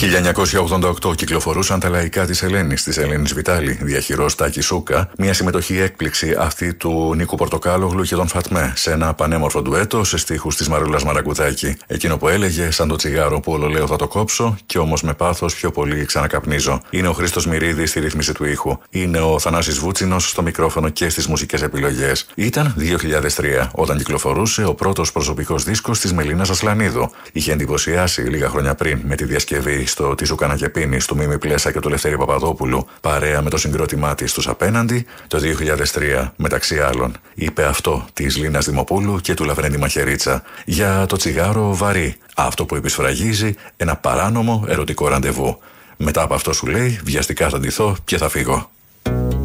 1988 κυκλοφορούσαν τα λαϊκά της Ελένης, της Ελένης Βιτάλη, διαχειρός Τάκη Σούκα, μια συμμετοχή έκπληξη αυτή του Νίκου Πορτοκάλογλου και των Φατμέ σε ένα πανέμορφο ντουέτο σε στίχους της Μαρούλας Μαραγκουδάκη. Εκείνο που έλεγε σαν το τσιγάρο που όλο λέω θα το κόψω και όμως με πάθος πιο πολύ ξανακαπνίζω. Είναι ο Χρήστος Μυρίδης στη ρύθμιση του ήχου. Είναι ο Θανάσης Βούτσινος στο μικρόφωνο και στις μουσικές επιλογές. Ήταν 2003 όταν κυκλοφορούσε ο πρώτος προσωπικός δίσκος της Μελίνας Ασλανίδου. Είχε εντυπωσιάσει λίγα χρόνια πριν με τη διασκευή στο «Τι σου κάνα και πίνεις» του Μίμη Πλέσα και του Λευτέρη Παπαδόπουλου, παρέα με το συγκρότημά της τους Απέναντι. Το 2003, μεταξύ άλλων, είπε αυτό της Λίνας Δημοπούλου και του Λαβρέντη Μαχαιρίτσα για το τσιγάρο βαρύ, αυτό που επισφραγίζει ένα παράνομο ερωτικό ραντεβού. Μετά από αυτό σου λέει, βιαστικά θα ντυθώ και θα φύγω.